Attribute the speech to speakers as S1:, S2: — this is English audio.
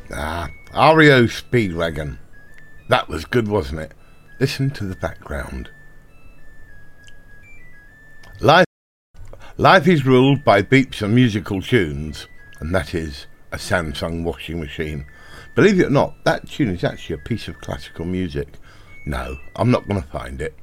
S1: REO Speedwagon. That was good, wasn't it? Listen to the background. Life is ruled by beeps and musical tunes, and that is a Samsung washing machine. Believe it or not, that tune is actually a piece of classical music. No, I'm not going to find it.